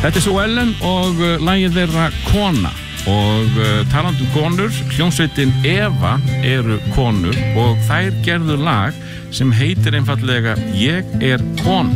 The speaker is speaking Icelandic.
Þetta er Sue Ellen og lagið þeirra Kona og talandi konur, hljómsveitin Eva eru konur og þær gerðu lag sem heitir einfallega Ég er kona.